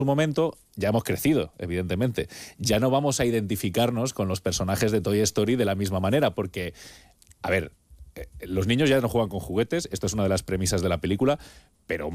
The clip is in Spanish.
su momento, ya hemos crecido, evidentemente. Ya no vamos a identificarnos con los personajes de Toy Story de la misma manera, porque, a ver, los niños ya no juegan con juguetes, esto es una de las premisas de la película, pero